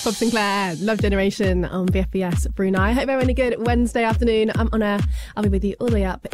Bob Sinclair, Love Generation on BFBS Brunei. I hope you're having a good Wednesday afternoon. I'm on air. I'll be with you all the way up